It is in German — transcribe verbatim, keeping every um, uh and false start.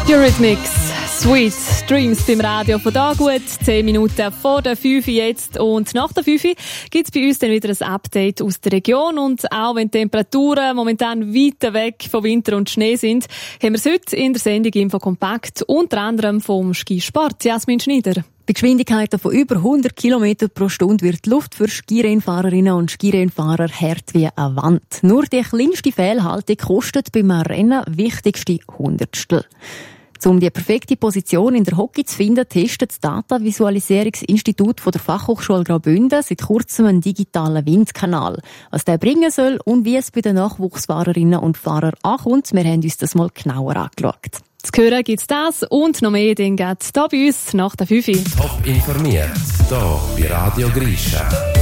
Eurythmics, Sweet Dreams beim Radio von da gut. zehn Minuten vor der fünf jetzt. Und nach der fünf gibt es bei uns dann wieder ein Update aus der Region. Und auch wenn die Temperaturen momentan weit weg von Winter und Schnee sind, haben wir es heute in der Sendung Info Kompakt unter anderem vom Skisport. Jasmin Schneider. Bei Geschwindigkeiten von über hundert Kilometern pro Stunde wird die Luft für Skirennfahrerinnen und Skirennfahrer hart wie eine Wand. Nur die kleinste Fehlhaltung kostet beim Rennen wichtigste Hundertstel. Um die perfekte Position in der Hockey zu finden, testet das Data-Visualisierungsinstitut der Fachhochschule Graubünden seit kurzem einen digitalen Windkanal. Was der bringen soll und wie es bei den Nachwuchsfahrerinnen und Fahrern ankommt, wir haben uns das mal genauer angeschaut. Zu hören gibt's das und noch mehr, den geht's hier bei uns nach der fünf. Top informiert, hier bei Radio Grisha.